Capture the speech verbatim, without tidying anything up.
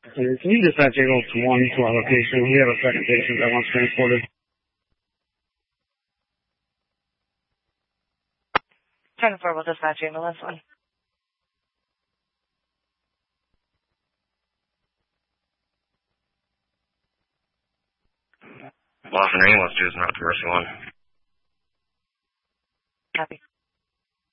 Uh, Can you dispatch Eagle to one to our location? We have a second patient that wants transported. ten four will dispatch ambulance one. Boston ambulance two is not to Mercy one.